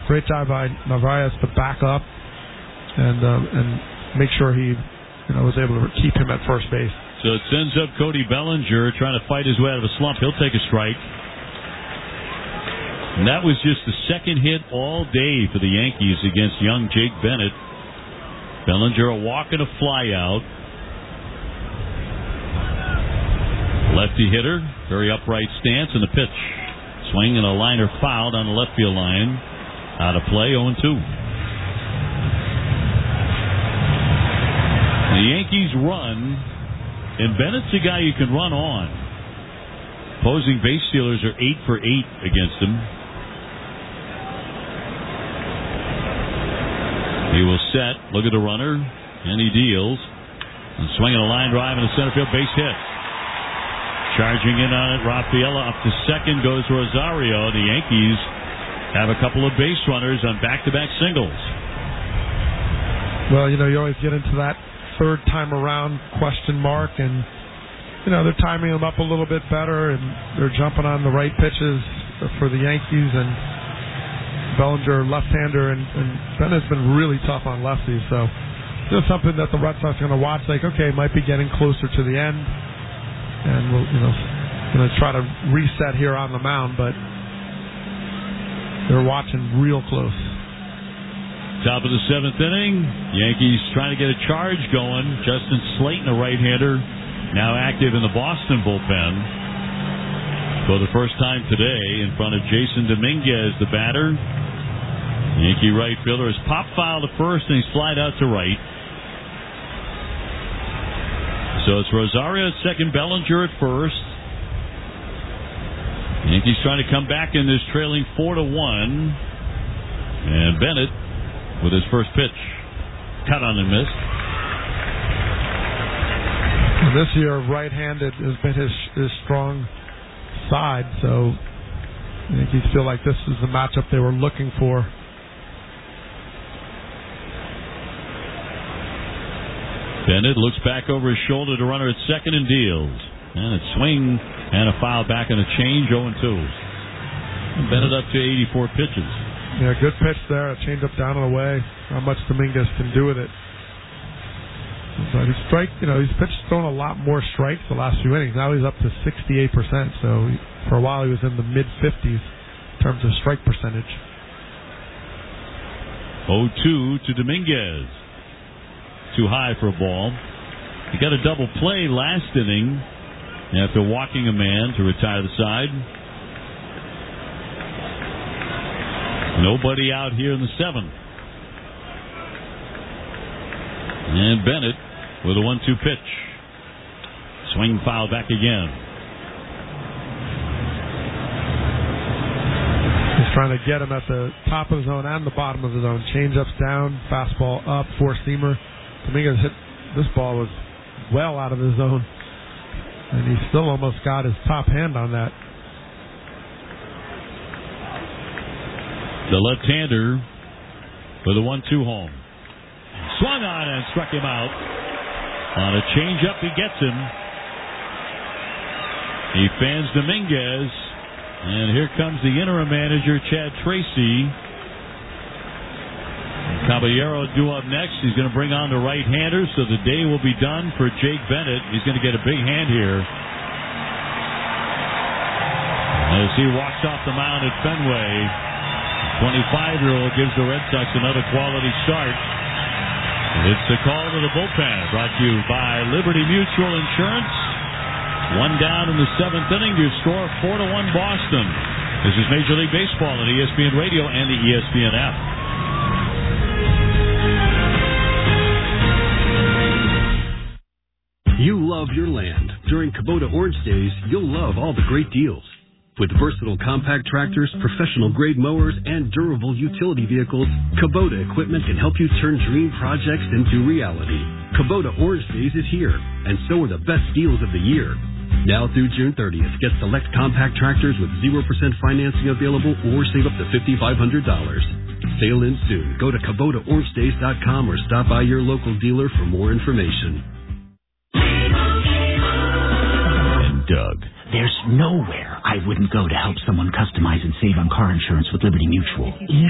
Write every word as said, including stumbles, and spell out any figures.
great job by Narvaez to back up and uh, and make sure he you know was able to keep him at first base. So it sends up Cody Bellinger trying to fight his way out of a slump. He'll take a strike. And that was just the second hit all day for the Yankees against young Jake Bennett. Bellinger a walk and a fly out. Lefty hitter, very upright stance, and the pitch. Swing and a liner fouled on the left field line. Out of play, oh and two. The Yankees run, and Bennett's a guy you can run on. Opposing base stealers are eight for eight against him. He will set, look at the runner, and he deals. And swinging a line drive in the center field, base hit. Charging in on it, Rafaela up to second, goes Rosario. The Yankees have a couple of base runners on back-to-back singles. Well, you know, you always get into that third time around question mark, and, you know, they're timing them up a little bit better, and they're jumping on the right pitches for the Yankees, and Bellinger, left-hander, and, and Bennett's been really tough on lefties, so it's something that the Red Sox are going to watch, like, okay, might be getting closer to the end, and we'll, you know, going to try to reset here on the mound, but they're watching real close. Top of the seventh inning, Yankees trying to get a charge going. Justin Slayton, a right-hander, now active in the Boston bullpen for the first time today in front of Jason Dominguez, the batter. Yankee right fielder is pop foul to first, and he slide out to right. So it's Rosario at second, Bellinger at first. Yankees trying to come back in this trailing four to one, and Bennett with his first pitch, cut on and missed. And this year, right-handed has been his his strong side, so Yankees feel like this is the matchup they were looking for. Bennett looks back over his shoulder to runner at second and deals. And a swing and a foul back on a change, oh and two. Bennett up to eighty-four pitches. Yeah, good pitch there. A changeup down and away. Not much Dominguez can do with it. But he's strike, you know, he's pitched thrown a lot more strikes the last few innings. Now he's up to sixty-eight percent. So he, for a while he was in the mid fifties in terms of strike percentage. oh two to Dominguez. Too high for a ball. He got a double play last inning after walking a man to retire the side. Nobody out here in the seventh. And Bennett with a one two pitch. Swing foul back again. He's trying to get him at the top of the zone and the bottom of the zone. Change-ups down, fastball up, four-seamer. Dominguez hit this ball was well out of the zone, and he still almost got his top hand on that. The left-hander for the one two home. Swung on and struck him out. On a change-up, he gets him. He fans Dominguez, and here comes the interim manager, Chad Tracy. Caballero due up next. He's going to bring on the right-hander, so the day will be done for Jake Bennett. He's going to get a big hand here as he walks off the mound at Fenway. twenty-five-year-old gives the Red Sox another quality start. It's the call to the bullpen, brought to you by Liberty Mutual Insurance. One down in the seventh inning. Your score four to one Boston. This is Major League Baseball on E S P N Radio and the E S P N app. You love your land. During Kubota Orange Days, you'll love all the great deals. With versatile compact tractors, professional-grade mowers, and durable utility vehicles, Kubota equipment can help you turn dream projects into reality. Kubota Orange Days is here, and so are the best deals of the year. Now through June thirtieth, get select compact tractors with zero percent financing available or save up to five thousand five hundred dollars. Sale ends soon. Go to Kubota Orange Days dot com or stop by your local dealer for more information. And Doug. There's nowhere I wouldn't go to help someone customize and save on car insurance with Liberty Mutual.